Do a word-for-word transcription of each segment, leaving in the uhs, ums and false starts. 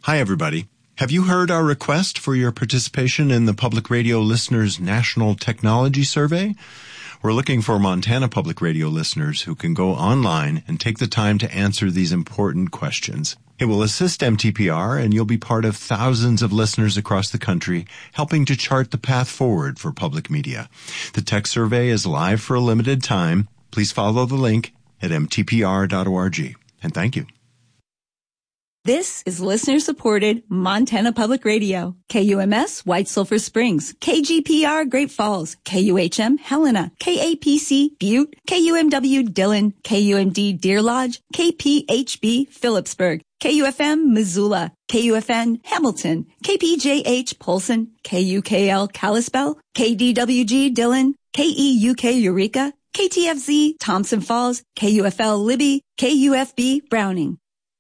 Hi, everybody. Have you heard our request for your participation in the Public Radio Listeners National Technology Survey? We're looking for Montana Public Radio listeners who can go online and take the time to answer these important questions. It will assist M T P R, and you'll be part of thousands of listeners across the country helping to chart the path forward for public media. The tech survey is live for a limited time. Please follow the link at m t p r dot org. And thank you. This is listener-supported Montana Public Radio. K U M S, White Sulphur Springs. K G P R, Great Falls. K U H M, Helena. K A P C, Butte. K U M W, Dillon. K U M D, Deer Lodge. K P H B, Phillipsburg. K U F M, Missoula. K U F N, Hamilton. K P J H, Polson. K U K L, Kalispell. K D W G, Dillon. K E U K, Eureka. K T F Z, Thompson Falls. K U F L, Libby. K U F B, Browning.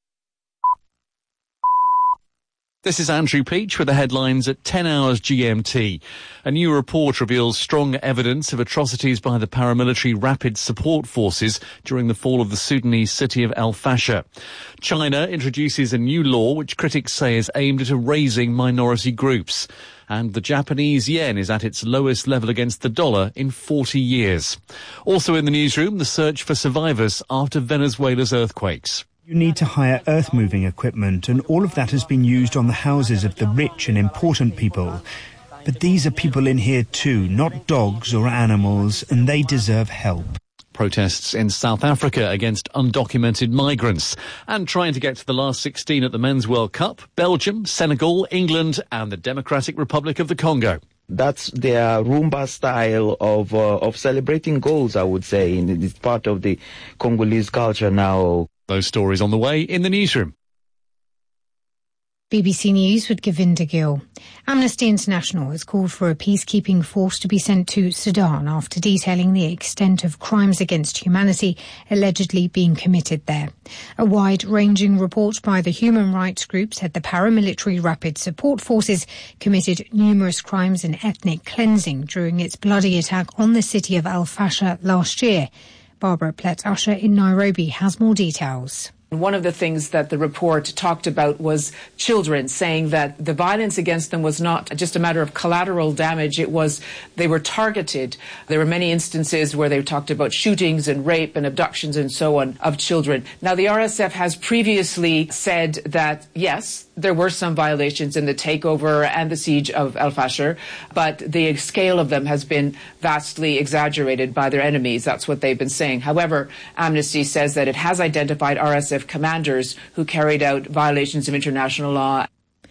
This is Andrew Peach with the headlines at ten hours G M T. A new report reveals strong evidence of atrocities by the paramilitary Rapid Support Forces during the fall of the Sudanese city of Al Fasher. China introduces a new law which critics say is aimed at erasing minority groups. And the Japanese yen is at its lowest level against the dollar in forty years. Also in the newsroom, the search for survivors after Venezuela's earthquakes. You need to hire earth-moving equipment, and all of that has been used on the houses of the rich and important people. But these are people in here too, not dogs or animals, and they deserve help. Protests in South Africa against undocumented migrants. And trying to get to the last sixteen at the Men's World Cup, Belgium, Senegal, England and the Democratic Republic of the Congo. That's their Rumba style of uh, of celebrating goals, I would say. And it's part of the Congolese culture now. Those stories on the way in the newsroom. B B C News with Govinda Gill. Amnesty International has called for a peacekeeping force to be sent to Sudan after detailing the extent of crimes against humanity allegedly being committed there. A wide-ranging report by the human rights group said the paramilitary Rapid Support Forces committed numerous crimes and ethnic cleansing during its bloody attack on the city of Al Fasher last year. Barbara Plett-Usher in Nairobi has more details. One of the things that the report talked about was children, saying that the violence against them was not just a matter of collateral damage. It was they were targeted. There were many instances where they talked about shootings and rape and abductions and so on of children. Now, the R S F has previously said that, yes, there were some violations in the takeover and the siege of Al Fasher, but the scale of them has been vastly exaggerated by their enemies. That's what they've been saying. However, Amnesty says that it has identified R S F commanders who carried out violations of international law.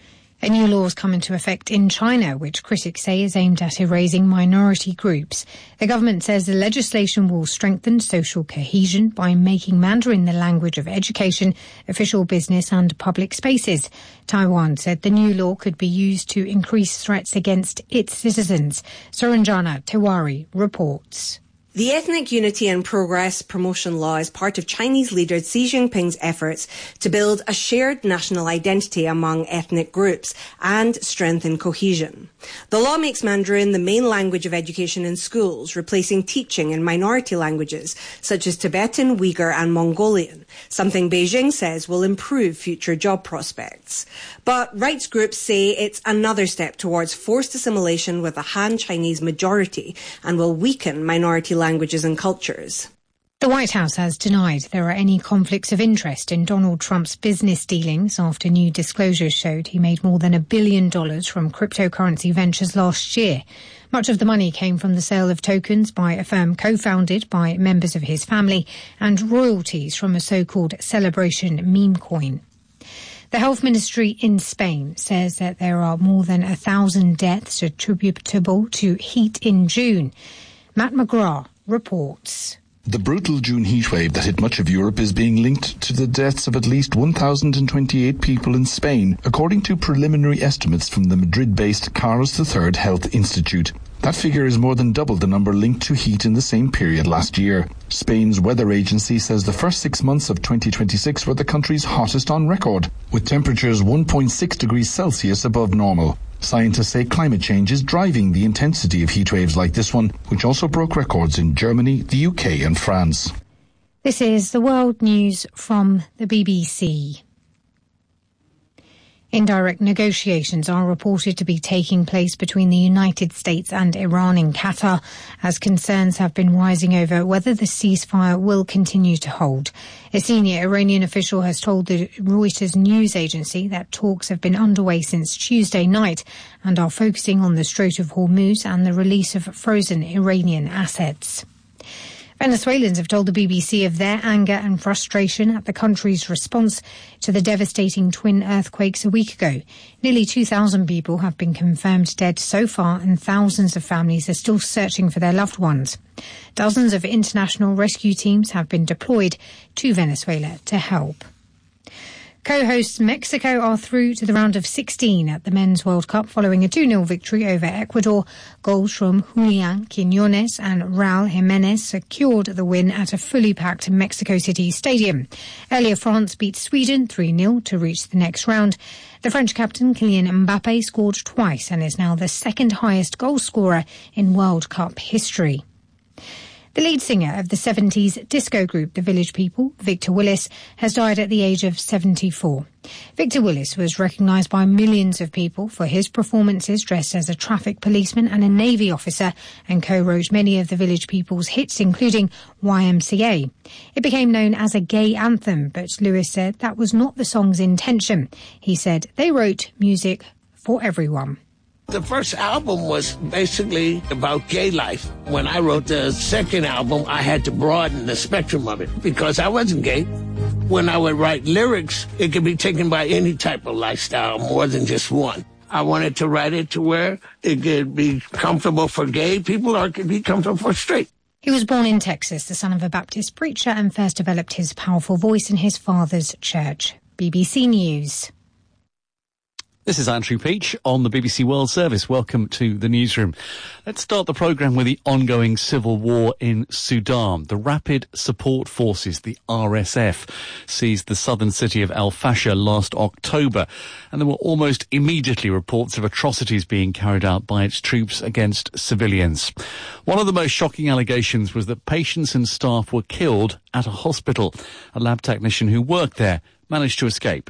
A new law has come into effect in China, which critics say is aimed at erasing minority groups. The government says the legislation will strengthen social cohesion by making Mandarin the language of education, official business and public spaces. Taiwan said the new law could be used to increase threats against its citizens. Suranjana Tewari reports. The Ethnic Unity and Progress Promotion Law is part of Chinese leader Xi Jinping's efforts to build a shared national identity among ethnic groups and strengthen cohesion. The law makes Mandarin the main language of education in schools, replacing teaching in minority languages such as Tibetan, Uyghur and Mongolian, something Beijing says will improve future job prospects. But rights groups say it's another step towards forced assimilation with a Han Chinese majority and will weaken minority languages. languages and cultures. The White House has denied there are any conflicts of interest in Donald Trump's business dealings after new disclosures showed he made more than a billion dollars from cryptocurrency ventures last year. Much of the money came from the sale of tokens by a firm co-founded by members of his family and royalties from a so-called celebration meme coin. The Health Ministry in Spain says that there are more than a thousand deaths attributable to heat in June. Matt McGrath reports. The brutal June heatwave that hit much of Europe is being linked to the deaths of at least one thousand twenty-eight people in Spain, according to preliminary estimates from the Madrid-based Carlos the Third Health Institute. That figure is more than double the number linked to heat in the same period last year. Spain's weather agency says the first six months of twenty twenty-six were the country's hottest on record, with temperatures one point six degrees Celsius above normal. Scientists say climate change is driving the intensity of heat waves like this one, which also broke records in Germany, the U K and France. This is the World News from the B B C. Indirect negotiations are reported to be taking place between the United States and Iran in Qatar, as concerns have been rising over whether the ceasefire will continue to hold. A senior Iranian official has told the Reuters news agency that talks have been underway since Tuesday night and are focusing on the Strait of Hormuz and the release of frozen Iranian assets. Venezuelans have told the B B C of their anger and frustration at the country's response to the devastating twin earthquakes a week ago. Nearly two thousand people have been confirmed dead so far, and thousands of families are still searching for their loved ones. Dozens of international rescue teams have been deployed to Venezuela to help. Co-hosts Mexico are through to the round of sixteen at the Men's World Cup following a two nil victory over Ecuador. Goals from Julian Quiñones and Raúl Jiménez secured the win at a fully packed Mexico City stadium. Earlier, France beat Sweden three nil to reach the next round. The French captain Kylian Mbappe scored twice and is now the second highest goal scorer in World Cup history. The lead singer of the seventies disco group The Village People, Victor Willis, has died at the age of seventy-four. Victor Willis was recognised by millions of people for his performances dressed as a traffic policeman and a Navy officer, and co-wrote many of The Village People's hits, including Y M C A. It became known as a gay anthem, but Lewis said that was not the song's intention. He said they wrote music for everyone. The first album was basically about gay life. When I wrote the second album, I had to broaden the spectrum of it because I wasn't gay. When I would write lyrics, it could be taken by any type of lifestyle, more than just one. I wanted to write it to where it could be comfortable for gay people or it could be comfortable for straight. He was born in Texas, the son of a Baptist preacher, and first developed his powerful voice in his father's church. B B C News. This is Andrew Peach on the B B C World Service. Welcome to the newsroom. Let's start the programme with the ongoing civil war in Sudan. The Rapid Support Forces, the R S F, seized the southern city of Al Fasher last October, and there were almost immediately reports of atrocities being carried out by its troops against civilians. One of the most shocking allegations was that patients and staff were killed at a hospital. A lab technician who worked there managed to escape.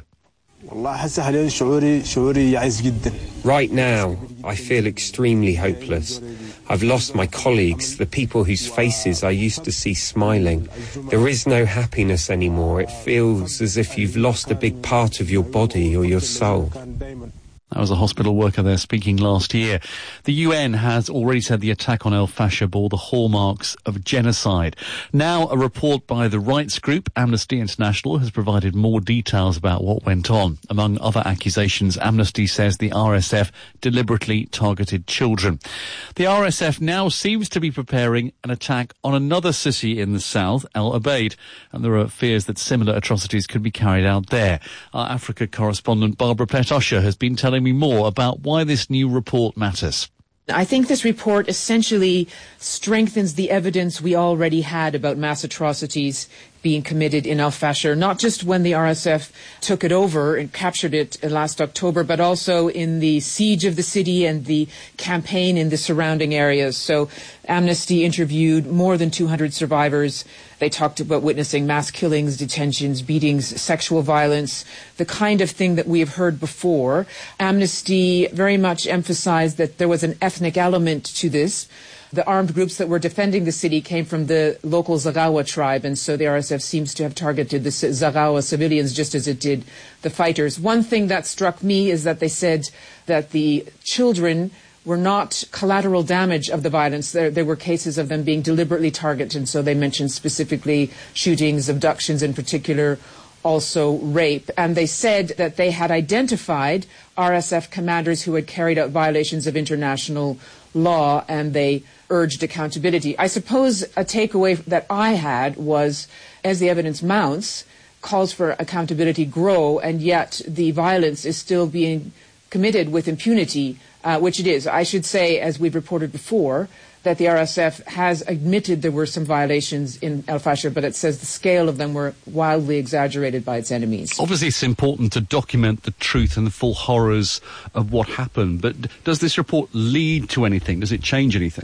Right now, I feel extremely hopeless. I've lost my colleagues, the people whose faces I used to see smiling. There is no happiness anymore. It feels as if you've lost a big part of your body or your soul. That was a hospital worker there speaking last year. The U N has already said the attack on Al Fasher bore the hallmarks of genocide. Now, a report by the rights group Amnesty International has provided more details about what went on. Among other accusations, Amnesty says the R S F deliberately targeted children. The R S F now seems to be preparing an attack on another city in the south, El Obeid, and there are fears that similar atrocities could be carried out there. Our Africa correspondent Barbara Plett-Usher has been telling me more about why this new report matters. I think this report essentially strengthens the evidence we already had about mass atrocities being committed in Al Fasher, not just when the R S F took it over and captured it last October, but also in the siege of the city and the campaign in the surrounding areas. So Amnesty interviewed more than two hundred survivors. They talked about witnessing mass killings, detentions, beatings, sexual violence, the kind of thing that we have heard before. Amnesty very much emphasized that there was an ethnic element to this. The armed groups that were defending the city came from the local Zaghawa tribe, and so the R S F seems to have targeted the Zaghawa civilians just as it did the fighters. One thing that struck me is that they said that the children were not collateral damage of the violence. There, there were cases of them being deliberately targeted, and so they mentioned specifically shootings, abductions in particular, also rape. And they said that they had identified R S F commanders who had carried out violations of international law, and they urged accountability. I suppose a takeaway that I had was, as the evidence mounts, calls for accountability grow, and yet the violence is still being committed with impunity, uh, which it is. I should say, as we've reported before, that the R S F has admitted there were some violations in Al Fasher, but it says the scale of them were wildly exaggerated by its enemies. Obviously, it's important to document the truth and the full horrors of what happened, but does this report lead to anything? Does it change anything?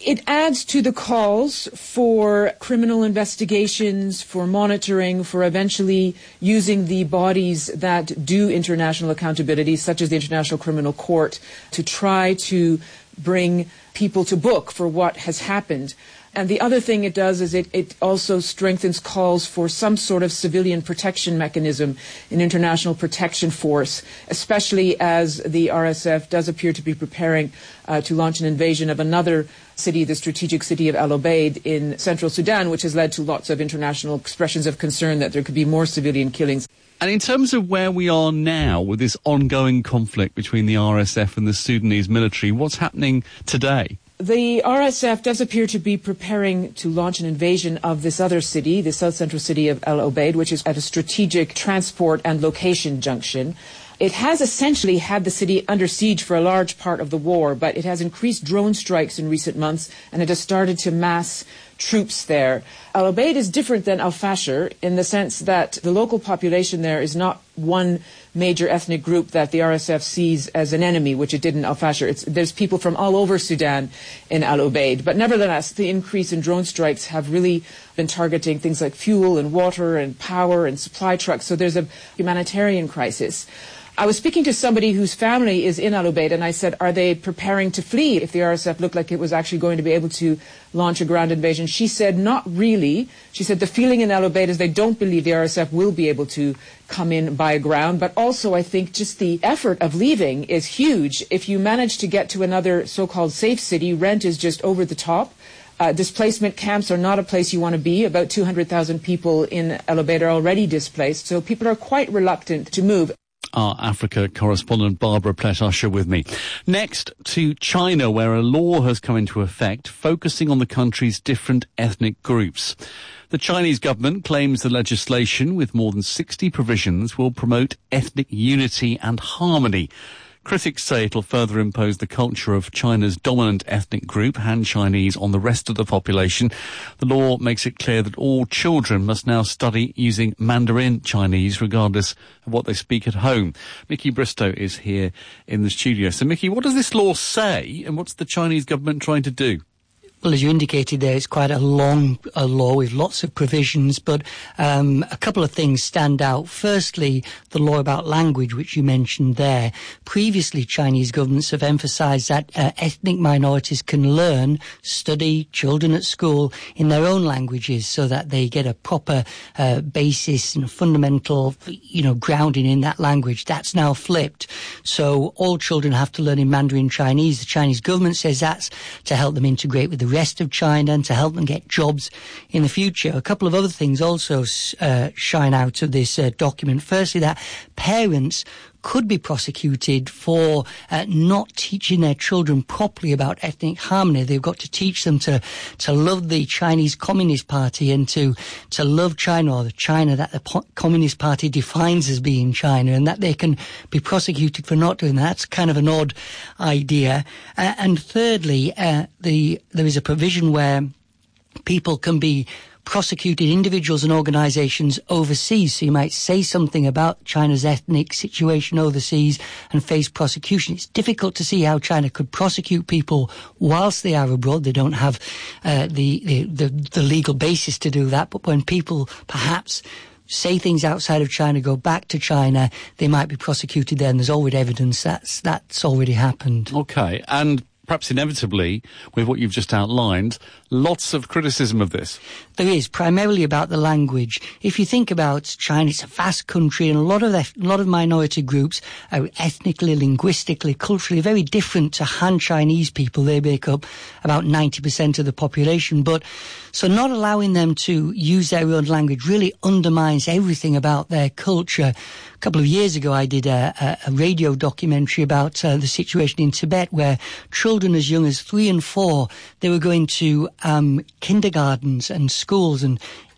It adds to the calls for criminal investigations, for monitoring, for eventually using the bodies that do international accountability, such as the International Criminal Court, to try to bring people to book for what has happened. And the other thing it does is it, it also strengthens calls for some sort of civilian protection mechanism, an international protection force, especially as the R S F does appear to be preparing uh, to launch an invasion of another city, the strategic city of Al Obeid in central Sudan, which has led to lots of international expressions of concern that there could be more civilian killings. And in terms of where we are now with this ongoing conflict between the R S F and the Sudanese military, what's happening today? The R S F does appear to be preparing to launch an invasion of this other city, the south central city of Al Obeid, which is at a strategic transport and location junction. It has essentially had the city under siege for a large part of the war, but it has increased drone strikes in recent months, and it has started to mass troops there. Al Obeid is different than Al Fasher in the sense that the local population there is not one major ethnic group that the R S F sees as an enemy, which it did in Al Fasher. It's, there's people from all over Sudan in Al Obeid. But nevertheless, the increase in drone strikes have really been targeting things like fuel and water and power and supply trucks. So there's a humanitarian crisis. I was speaking to somebody whose family is in Al Obeid, and I said, are they preparing to flee if the R S F looked like it was actually going to be able to launch a ground invasion? She said, not really. She said the feeling in Al Obeid is they don't believe the R S F will be able to come in by ground, but also I think just the effort of leaving is huge. If you manage to get to another so-called safe city, rent is just over the top. Uh, displacement camps are not a place you want to be. About two hundred thousand people in Al Obeid are already displaced, so people are quite reluctant to move. Our Africa correspondent Barbara Plett-Usher with me. Next to China, where a law has come into effect focusing on the country's different ethnic groups. The Chinese government claims the legislation, with more than sixty provisions, will promote ethnic unity and harmony. Critics say it'll further impose the culture of China's dominant ethnic group, Han Chinese, on the rest of the population. The law makes it clear that all children must now study using Mandarin Chinese, regardless of what they speak at home. Mickey Bristow is here in the studio. So, Mickey, what does this law say, and what's the Chinese government trying to do? Well, as you indicated there, it's quite a long uh, law with lots of provisions, but um, a couple of things stand out. Firstly, the law about language, which you mentioned there. Previously, Chinese governments have emphasized that uh, ethnic minorities can learn, study, children at school in their own languages so that they get a proper uh, basis and fundamental, you know, grounding in that language. That's now flipped. So all children have to learn in Mandarin Chinese. The Chinese government says that's to help them integrate with the rest of China and to help them get jobs in the future. A couple of other things also uh, shine out of this uh, document. Firstly, that parents could be prosecuted for uh, not teaching their children properly about ethnic harmony. They've got to teach them to to love the Chinese Communist Party and to to love China, or the China that the po- Communist Party defines as being China, and that they can be prosecuted for not doing that. That's kind of an odd idea. Uh, and thirdly, uh, the there is a provision where people can be prosecuted, individuals and organisations overseas. So you might say something about China's ethnic situation overseas and face prosecution. It's difficult to see how China could prosecute people whilst they are abroad. They don't have uh, the, the, the, the legal basis to do that. But when people perhaps say things outside of China, go back to China, they might be prosecuted there, and there's already evidence that's, that's already happened. Okay, and perhaps inevitably, with what you've just outlined, lots of criticism of this. There is, primarily about the language. If you think about China, it's a vast country, and a lot of the, a lot of minority groups are ethnically, linguistically, culturally very different to Han Chinese people. They make up about ninety percent of the population. But so not allowing them to use their own language really undermines everything about their culture. A couple of years ago, I did a, a, a radio documentary about uh, the situation in Tibet, where children as young as three and four, they were going to um, kindergartens and schools, and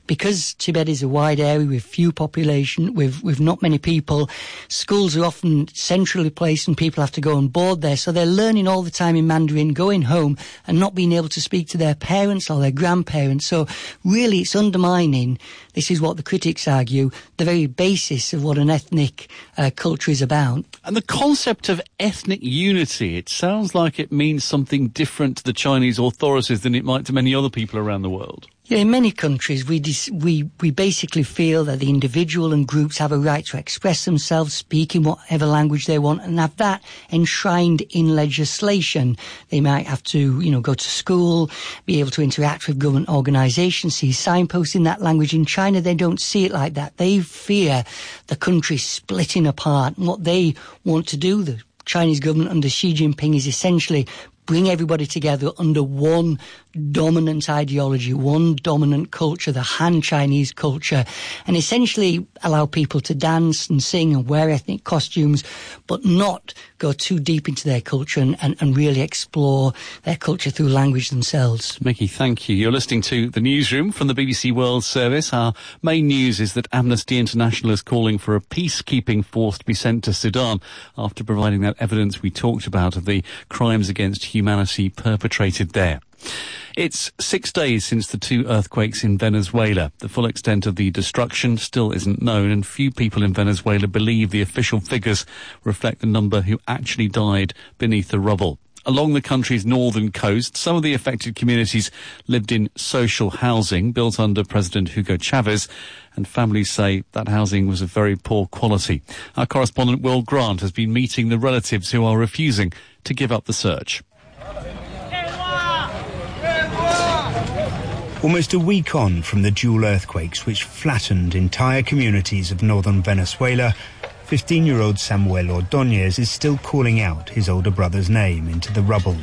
because Tibet is a wide area with few population, with, with not many people, schools are often centrally placed and people have to go on board there. So they're learning all the time in Mandarin, going home and not being able to speak to their parents or their grandparents. So really it's undermining, this is what the critics argue, the very basis of what an ethnic uh, culture is about. And the concept of ethnic unity, it sounds like it means something different to the Chinese authorities than it might to many other people around the world. Yeah, in many countries, we, dis- we we basically feel that the individual and groups have a right to express themselves, speak in whatever language they want, and have that enshrined in legislation. They might have to, you know, go to school, be able to interact with government organisations, see signposts in that language. In China, they don't see it like that. They fear the country splitting apart. And what they want to do, the Chinese government under Xi Jinping, is essentially bring everybody together under one dominant ideology, one dominant culture, the Han Chinese culture, and essentially allow people to dance and sing and wear ethnic costumes, but not go too deep into their culture and, and, and really explore their culture through language themselves. Mickey, thank you. You're listening to The Newsroom from the B B C World Service. Our main news is that Amnesty International is calling for a peacekeeping force to be sent to Sudan after providing that evidence we talked about of the crimes against humanity perpetrated there. It's six days since the two earthquakes in Venezuela. The full extent of the destruction still isn't known, and few people in Venezuela believe the official figures reflect the number who actually died beneath the rubble. Along the country's northern coast, some of the affected communities lived in social housing built under President Hugo Chavez, and families say that housing was of very poor quality. Our correspondent Will Grant has been meeting the relatives who are refusing to give up the search. Almost a week on from the dual earthquakes which flattened entire communities of northern Venezuela, fifteen-year-old Samuel Ordóñez is still calling out his older brother's name into the rubble.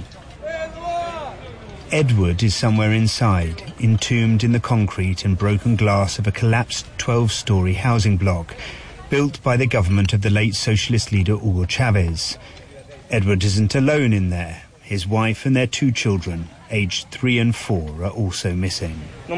Edward is somewhere inside, entombed in the concrete and broken glass of a collapsed twelve-storey housing block built by the government of the late socialist leader Hugo Chavez. Edward isn't alone in there. His wife and their two children, aged three and four, are also missing. We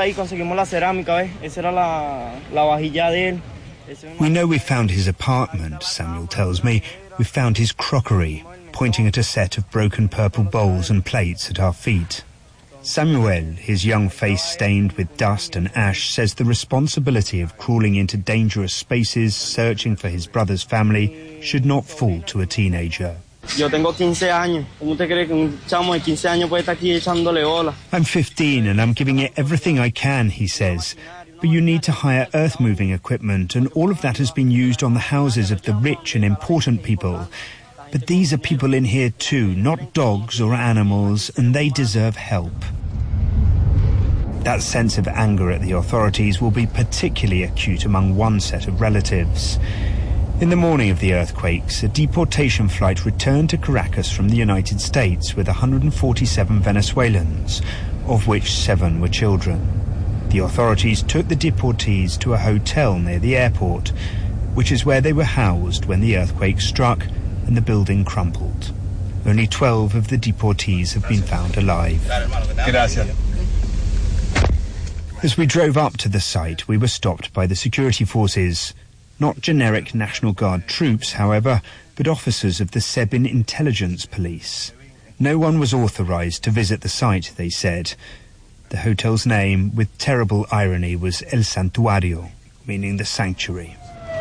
know we found his apartment, Samuel tells me. We found his crockery, pointing at a set of broken purple bowls and plates at our feet. Samuel, his young face stained with dust and ash, says the responsibility of crawling into dangerous spaces, searching for his brother's family, should not fall to a teenager. I'm fifteen and I'm giving it everything I can, he says. But you need to hire earth-moving equipment, and all of that has been used on the houses of the rich and important people. But these are people in here too, not dogs or animals, and they deserve help. That sense of anger at the authorities will be particularly acute among one set of relatives. In the morning of the earthquakes, a deportation flight returned to Caracas from the United States with one hundred forty-seven Venezuelans, of which seven were children. The authorities took the deportees to a hotel near the airport, which is where they were housed when the earthquake struck and the building crumpled. Only twelve of the deportees have been found alive. As we drove up to the site, we were stopped by the security forces. Not generic National Guard troops, however, but officers of the Sebin Intelligence Police. No one was authorized to visit the site, they said. The hotel's name, with terrible irony, was El Santuario, meaning the sanctuary.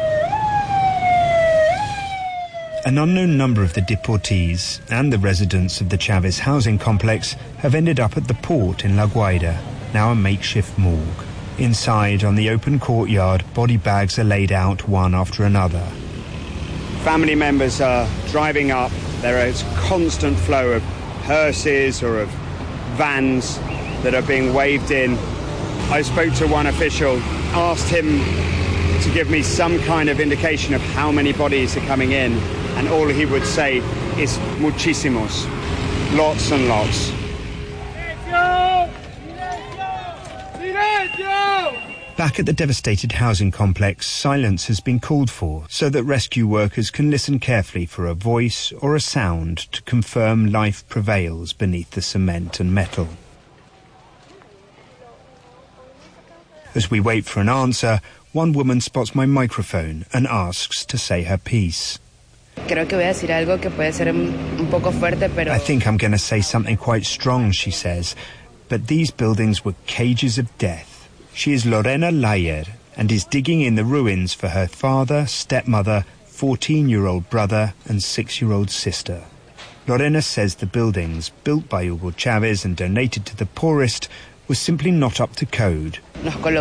An unknown number of the deportees and the residents of the Chavez housing complex have ended up at the port in La Guaira, now a makeshift morgue. Inside, on the open courtyard, body bags are laid out one after another. Family members are driving up. There is a constant flow of hearses or of vans that are being waved in. I spoke to one official, asked him to give me some kind of indication of how many bodies are coming in, and all he would say is muchísimos, lots and lots. Back at the devastated housing complex, silence has been called for so that rescue workers can listen carefully for a voice or a sound to confirm life prevails beneath the cement and metal. As we wait for an answer, one woman spots my microphone and asks to say her piece. I think I'm going to say something quite strong, she says, but these buildings were cages of death. She is Lorena Layer and is digging in the ruins for her father, stepmother, fourteen-year-old brother and six-year-old sister. Lorena says the buildings, built by Hugo Chavez and donated to the poorest, were simply not up to code. They put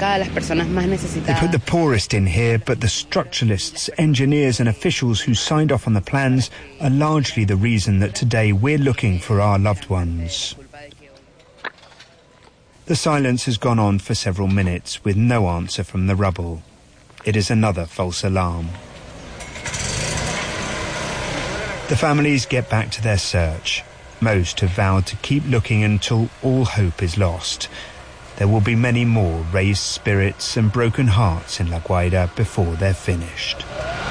the poorest in here, but the structuralists, engineers and officials who signed off on the plans are largely the reason that today we're looking for our loved ones. The silence has gone on for several minutes with no answer from the rubble. It is another false alarm. The families get back to their search. Most have vowed to keep looking until all hope is lost. There will be many more raised spirits and broken hearts in La Guaira before they're finished.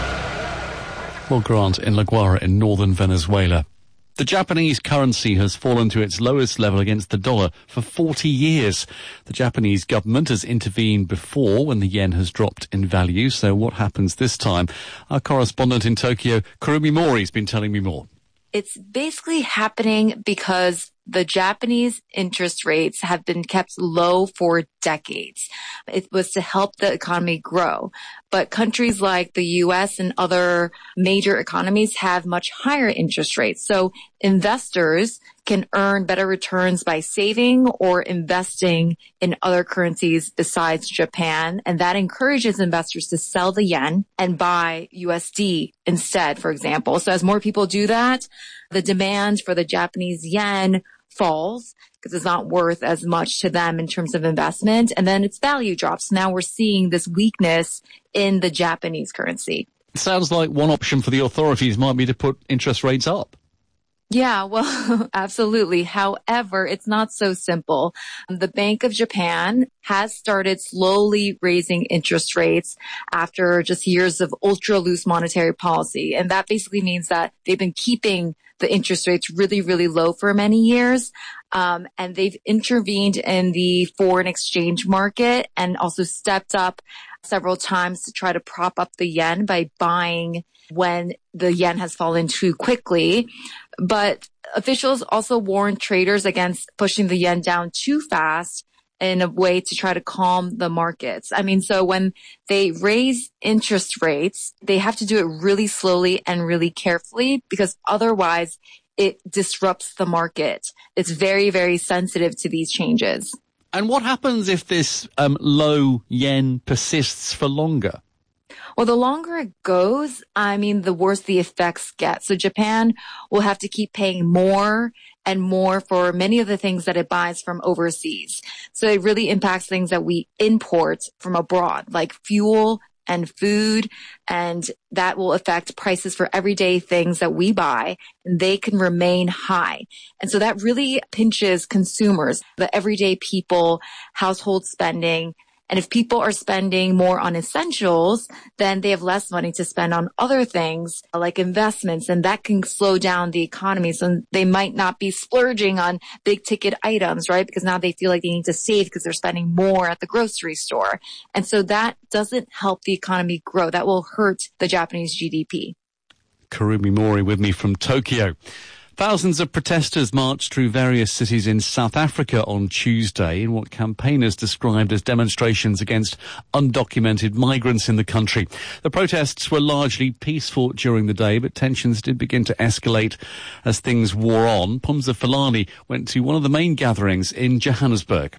Well, Grant in La Guaira in northern Venezuela. The Japanese currency has fallen to its lowest level against the dollar for forty years. The Japanese government has intervened before when the yen has dropped in value. So what happens this time? Our correspondent in Tokyo, Kurumi Mori, has been telling me more. It's basically happening because the Japanese interest rates have been kept low for decades. It was to help the economy grow. But countries like the U S and other major economies have much higher interest rates. So investors can earn better returns by saving or investing in other currencies besides Japan. And that encourages investors to sell the yen and buy U S D instead, for example. So as more people do that, the demand for the Japanese yen falls because it's not worth as much to them in terms of investment. And then its value drops. Now we're seeing this weakness in the Japanese currency. It sounds like one option for the authorities might be to put interest rates up. Yeah, well, absolutely. However, it's not so simple. The Bank of Japan has started slowly raising interest rates after just years of ultra loose monetary policy. And that basically means that they've been keeping the interest rates really, really low for many years. Um, and they've intervened in the foreign exchange market and also stepped up several times to try to prop up the yen by buying when the yen has fallen too quickly. But officials also warned traders against pushing the yen down too fast in a way to try to calm the markets. I mean, so when they raise interest rates, they have to do it really slowly and really carefully because otherwise it disrupts the market. It's very, very sensitive to these changes. And what happens if this um, low yen persists for longer? Well, the longer it goes, I mean, the worse the effects get. So Japan will have to keep paying more and more for many of the things that it buys from overseas. So it really impacts things that we import from abroad, like fuel and food, and that will affect prices for everyday things that we buy, and they can remain high. And so that really pinches consumers, the everyday people, household spending. And if people are spending more on essentials, then they have less money to spend on other things like investments, and that can slow down the economy. So they might not be splurging on big ticket items, right? Because now they feel like they need to save because they're spending more at the grocery store. And so that doesn't help the economy grow. That will hurt the Japanese G D P. Kurumi Mori with me from Tokyo. Thousands of protesters marched through various cities in South Africa on Tuesday in what campaigners described as demonstrations against undocumented migrants in the country. The protests were largely peaceful during the day, but tensions did begin to escalate as things wore on. Pumza Fulani went to one of the main gatherings in Johannesburg.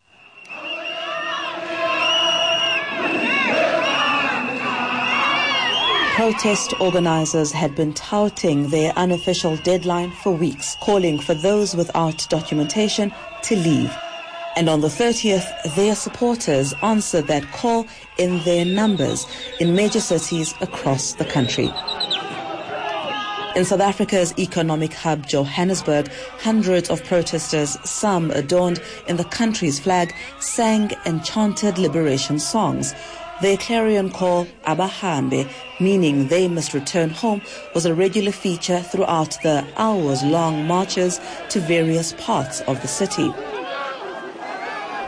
Protest organisers had been touting their unofficial deadline for weeks, calling for those without documentation to leave. And on the thirtieth, their supporters answered that call in their numbers in major cities across the country. In South Africa's economic hub, Johannesburg, hundreds of protesters, some adorned in the country's flag, sang and chanted liberation songs. Their clarion call, Abahambe, meaning they must return home, was a regular feature throughout the hours-long marches to various parts of the city.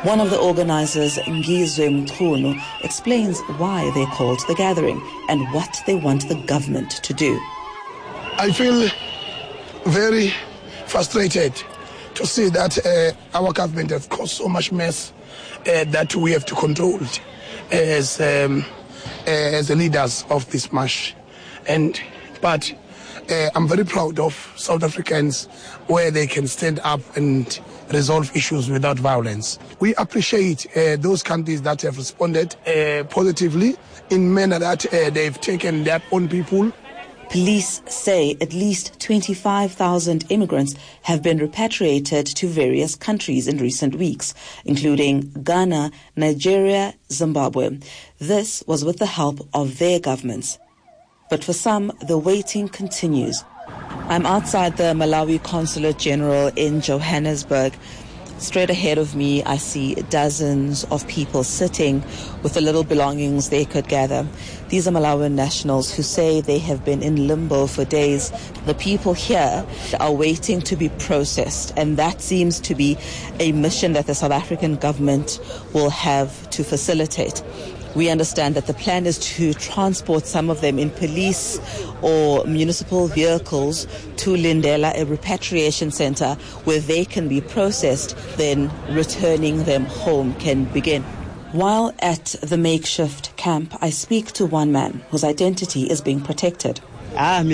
One of the organizers, Ngizwe Mchunu, explains why they called the gathering and what they want the government to do. I feel very frustrated to see that uh, our government has caused so much mess uh, that we have to control it as um, uh, as the leaders of this march. And but uh, I'm very proud of South Africans where they can stand up and resolve issues without violence. We appreciate uh, those countries that have responded uh, positively in manner that uh, they've taken their own people. Police say at least twenty-five thousand immigrants have been repatriated to various countries in recent weeks, including Ghana, Nigeria, Zimbabwe. This was with the help of their governments. But for some, the waiting continues. I'm outside the Malawi Consulate General in Johannesburg. Straight ahead of me, I see dozens of people sitting with the little belongings they could gather. These are Malawian nationals who say they have been in limbo for days. The people here are waiting to be processed, and that seems to be a mission that the South African government will have to facilitate. We understand that the plan is to transport some of them in police or municipal vehicles to Lindela, a repatriation center where they can be processed, then returning them home can begin. While at the makeshift camp, I speak to one man whose identity is being protected. I'm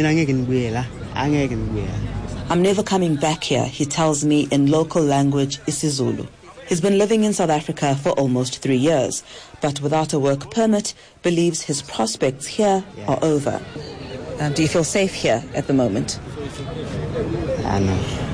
never coming back here, he tells me in local language isiZulu. He's been living in South Africa for almost three years, but without a work permit, believes his prospects here are over. Um, do you feel safe here at the moment? I know.